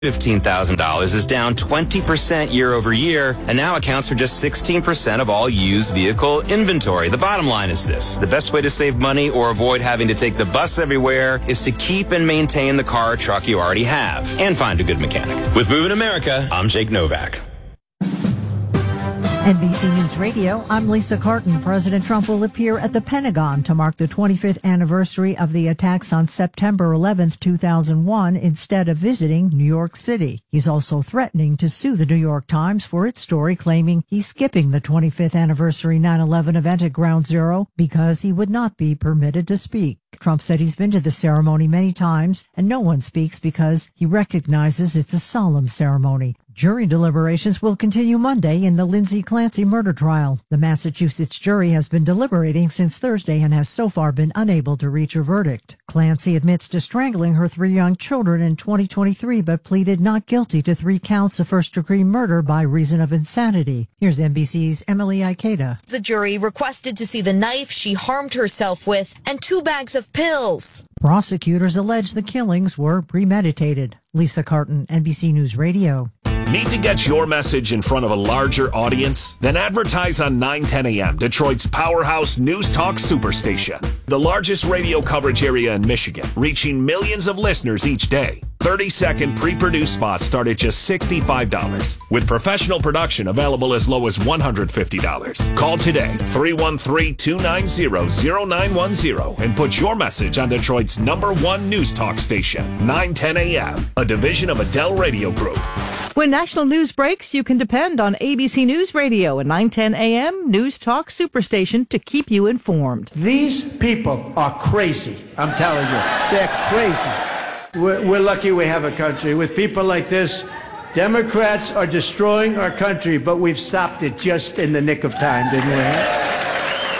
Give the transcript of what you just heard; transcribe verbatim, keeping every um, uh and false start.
fifteen thousand dollars is down twenty percent year over year and now accounts for just sixteen percent of all used vehicle inventory. The bottom line is this. The best way to save money or avoid having to take the bus everywhere is to keep and maintain the car or truck you already have and find a good mechanic. With Moving America, I'm Jake Novak. N B C News Radio, I'm Lisa Carton. President Trump will appear at the Pentagon to mark the twenty-fifth anniversary of the attacks on September eleventh, two thousand one, instead of visiting New York City. He's also threatening to sue the New York Times for its story claiming he's skipping the twenty-fifth anniversary nine eleven event at Ground Zero because he would not be permitted to speak. Trump said he's been to the ceremony many times and no one speaks because he recognizes it's a solemn ceremony. Jury deliberations will continue Monday in the Lindsay Clancy murder trial. The Massachusetts jury has been deliberating since Thursday and has so far been unable to reach a verdict. Clancy admits to strangling her three young children in twenty twenty-three but pleaded not guilty to three counts of first-degree murder by reason of insanity. Here's N B C's Emily Ikeda. The jury requested to see the knife she harmed herself with and two bags of pills. Prosecutors allege the killings were premeditated. Lisa Carton, N B C News Radio. Need to get your message in front of a larger audience? Then advertise on nine ten A M, Detroit's powerhouse news talk superstation. The largest radio coverage area in Michigan, reaching millions of listeners each day. thirty-second pre-produced spots start at just sixty-five dollars, with professional production available as low as one hundred fifty dollars. Call today, three one three, two nine zero, zero nine one zero, and put your message on Detroit's number one news talk station, nine ten A M, a division of Adele Radio Group. When national news breaks, you can depend on A B C News Radio and nine ten A M News Talk Superstation to keep you informed. These people are crazy. I'm telling you, they're crazy. We're, we're lucky we have a country. With people like this, Democrats are destroying our country, but we've stopped it just in the nick of time, didn't we?